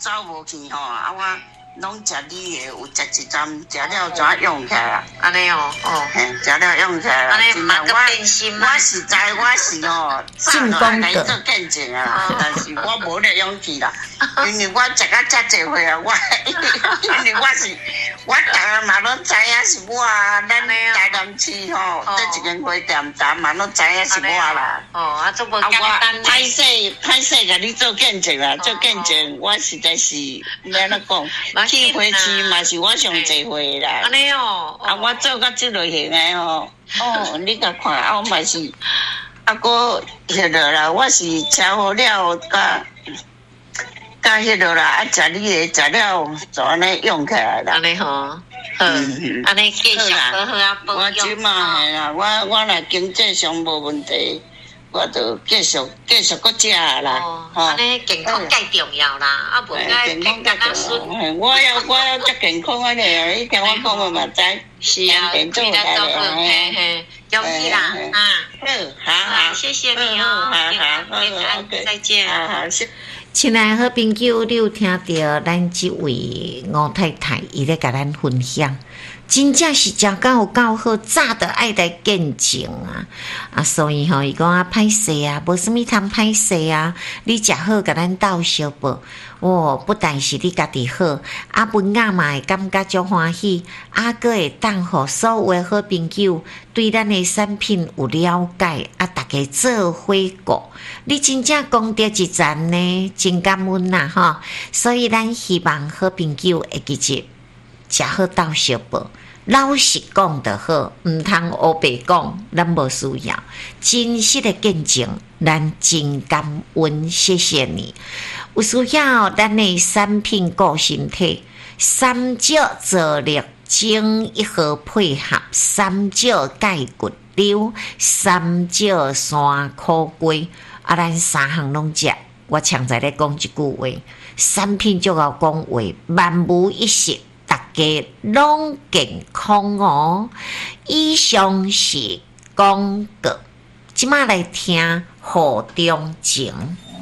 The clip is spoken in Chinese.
走无去吼，啊我拢食你的，有食一站，食了怎用起来啊？ 安尼哦， 嘿，食了用起来啦。 安尼嘛个变心嘛。 我实在我是吼， 进攻的做见证啊，但是我无那勇气啦，因为我食到遮济岁啊，因为我逐个嘛拢知影是我啊，咱台南市吼，这一间花店，咱嘛拢知影是我啦。 啊，做无简单。 歹势，甲你做见证啦，做见证，我实在是要安怎讲，去花市嘛是我上济岁啦。 安尼哦， 啊，我做到即类型的吼，你甲看，啊，我嘛是，啊，搁迄落啦，我是吃好了，甲迄落啦，啊，食你的食了，就安尼用起来啦。 安尼吼，安尼继续好好啊保我即嘛嘿啦，我若经济上无问题，我就继续搁食啦。 安尼健康介重要啦，啊，无该健康较顺。 我要足健康安尼啊！你听我讲我嘛知。 是啊，对啦，照顾，嘿，恭喜啦，好，谢谢你哦，好，再见。 好， 亲爱好朋友，你有听到咱这位吴太太伊咧甲咱分享，真正是真够好，早的爱来见证啊！所以伊讲啊，歹势啊，无啥物通歹势啊，你食好甲咱斗相报。不但是你家己好，啊文雅嘛会感觉足欢喜，啊阁会当互所有的好朋友对咱的产品有了解，啊大家做伙顾，你真正功德一赞呢，真感恩呐吼！所以咱希望好朋友会记住，食好斗相报。老实讲就好，毋通黑白讲，咱无需要。真实的见证，咱真感恩，谢谢你。有需要咱的产品顾身体，三椒做力精一盒配合，三椒钙骨溜，三椒山苦龟，啊，咱三项拢食。我常在咧讲一句话，产品就要讲话，万无一失。大家拢健康哦！以上是广告，即马来听何中情。